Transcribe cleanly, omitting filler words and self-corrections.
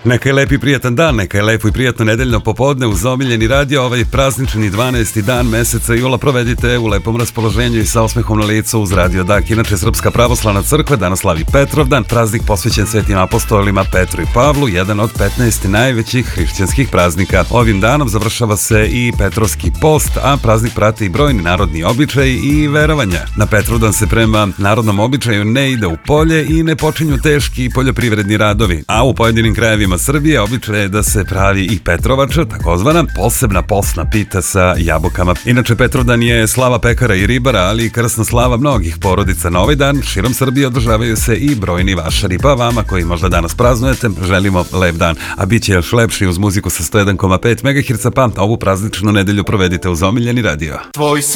Neka je lep i prijatan dan, neka je lepo i prijatno nedeljno popodne uz omiljeni radio. Ovaj praznični 12. dan meseca jula provedite u lepom raspoloženju i sa osmehom na licu uz Radio Dak. Inače, Srpska pravoslavna crkva danas slavi Petrovdan, praznik posvećen svetim apostolima Petru i Pavlu, jedan od 15 najvećih hrišćanskih praznika. Ovim danom završava se i Petrovski post, a praznik prati i brojni narodni običaji i verovanja. Na Petrovdan se prema narodnom običaju ne ide u polje i ne počinju teški poljoprivredni radovi, a u pojedinim krajevima Srbije običaj je da se pravi i Petrovača, takozvana posebna postna pita sa jabukama. Inače, Petrovdan je slava pekara i ribara, ali i krsna slava mnogih porodica. Na ovaj dan širom Srbije održavaju se i brojni vašari, pa vama koji možda danas praznujete, želimo lep dan, a bit će još lepši uz muziku sa 101,5 MHz, pa ovu prazničnu nedelju provedite uz omiljeni radio.